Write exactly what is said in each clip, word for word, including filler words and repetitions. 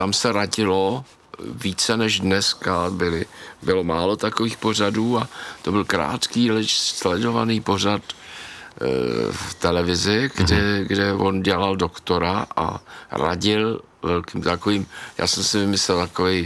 Tam se radilo více než dneska, byly, bylo málo takových pořadů a to byl krátký, leč sledovaný pořad e, v televizi, kde, mm-hmm. kde on dělal doktora a radil velkým takovým, já jsem si vymyslel takový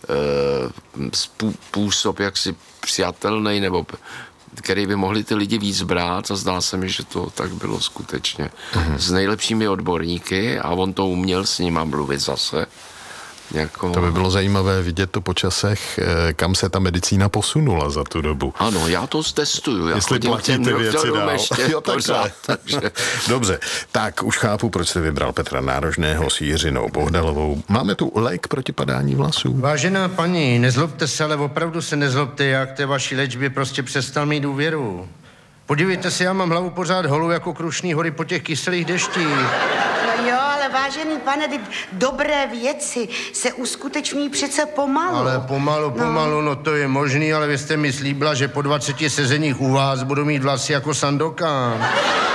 e, způsob jaksi přijatelný, nebo který by mohli ty lidi víc brát a zdá se mi, že to tak bylo skutečně. Mm-hmm. S nejlepšími odborníky a on to uměl s nima mluvit zase. Jako... To by bylo zajímavé vidět to po časech, kam se ta medicína posunula za tu dobu. Ano, já to testuju. Já Jestli platí ty věci dál. Jo, pořád, takže... Dobře, tak už chápu, proč jste vybral Petra Nárožného s Jiřinou Bohdalovou. Máme tu lék proti padání vlasů. Vážená paní, nezlobte se, ale opravdu se nezlobte, já k té vaší léčbě prostě přestal mít důvěru. Podívejte se, já mám hlavu pořád holou jako Krušný hory po těch kyselých deštích. No jo, ale vážený pane, ty dobré věci se uskutečňují přece pomalu. Ale pomalu, pomalu, no. no to je možný, ale vy jste mi slíbila, že po dvaceti sezeních u vás budu mít vlasy jako Sandokan.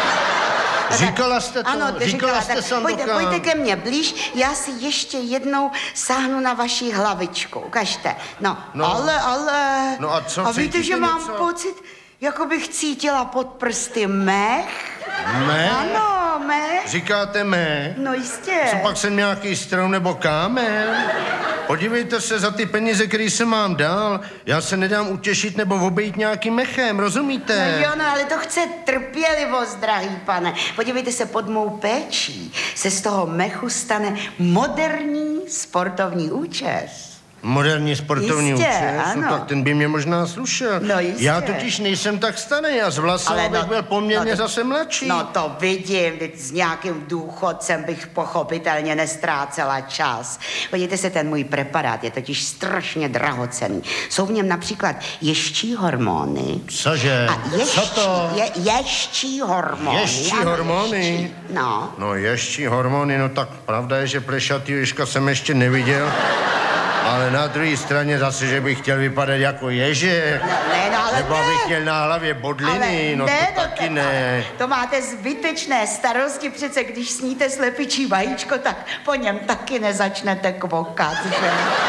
Říkala jste to? Ano, Říkala říkala, jste tak Sandokan? pojďte, pojďte ke mně blíž, já si ještě jednou sáhnu na vaši hlavičku, ukažte. No, no. ale, ale... No a co, a víte, že mám něco? pocit, jako bych cítila pod prsty mech. Mech? Ano, mech. Říkáte mech? No jistě. Co pak jsem nějaký strom nebo kámen? Podívejte se, za ty peníze, který jsem vám dal, já se nedám utěšit nebo obejít nějakým mechem, rozumíte? No jo, no ale to chce trpělivost, drahý pane. Podívejte se, pod mou péčí se z toho mechu stane moderní sportovní účes. Moderní sportovní Jistě, účes? ano. No tak ten by mě možná slušel. No jistě. Já totiž nejsem tak starý, já z vlasem bych no, byl poměrně no, zase mladší. No to vidím, teď s nějakým důchodcem bych pochopitelně nestrácela čas. Podívejte se, ten můj preparát je totiž strašně drahocenný. Jsou v něm například ještí hormony. Cože? A ještě, Co to? Je, ještí hormony. Ještí ano, hormony? Ještí. No. No ještí hormony, no tak pravda je, že plešatý ježka jsem ještě neviděl. Ale na druhé straně zase, že bych chtěl vypadat jako ježek. No, ne, no, ale nebo ne. bych měl na hlavě bodliny, ale no ne, to taky to, ne. To máte zbytečné starosti, přece když sníte slepičí vajíčko, tak po něm taky nezačnete kvokat, že?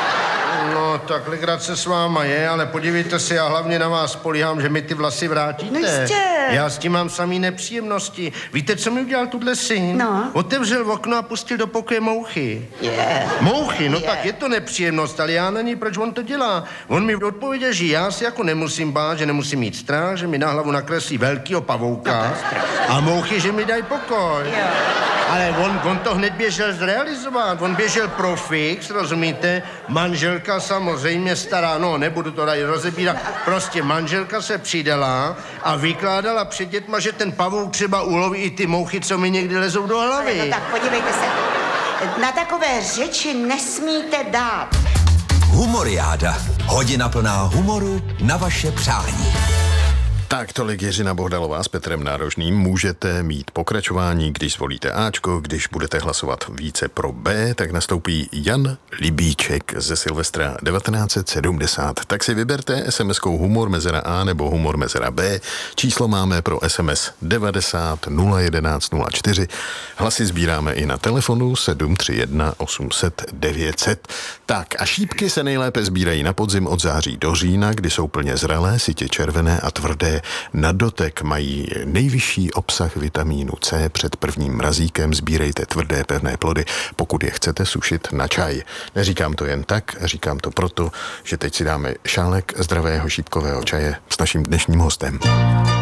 No, tak legrace s váma je, ale podívejte se, já hlavně na vás spolíhám, že mi ty vlasy vrátíte. No jistě. Já s tím mám samý nepříjemnosti. Víte, co mi udělal tuhle syn? No. Otevřel okno a pustil do pokoje mouchy. Yeah. Mouchy, no Yeah. tak je to nepříjemnost, ale já na ní, proč on to dělá? On mi odpověděl, že já si jako nemusím bát, že nemusím mít strach, že mi na hlavu nakreslí velkýho pavouka no a mouchy, že mi dají pokoj. Jo. Ale on, on to hned běžel zrealizovat. On běžel pro fix, rozumíte? Manželka samozřejmě stará, no nebudu to tady rozebírat, prostě manželka se přidala a vykládala před dětma, že ten pavouk třeba uloví i ty mouchy, co mi někdy lezou do hlavy. Ale no tak podívejte se, na takové řeči nesmíte dát. Humoriáda. Hodina plná humoru na vaše přání. Tak tolik Jiřina Bohdalová s Petrem Nárožným. Můžete mít pokračování, když zvolíte Ačko, když budete hlasovat více pro B, tak nastoupí Jan Libíček ze Silvestra devatenáct set sedmdesát. Tak si vyberte es em eskou humor mezera A nebo humor mezera B. Číslo máme pro es em es devadesát nula jedenáct nula čtyři. Hlasy sbíráme i na telefonu sedm tři jedna osm set devět set. Tak a šípky se nejlépe sbírají na podzim od září do října, kdy jsou plně zralé, sytě červené a tvrdé. Na dotek mají nejvyšší obsah vitamínu C. Před prvním mrazíkem sbírejte tvrdé pevné plody, pokud je chcete sušit na čaj. Neříkám to jen tak, říkám to proto, že teď si dáme šálek zdravého šípkového čaje s naším dnešním hostem.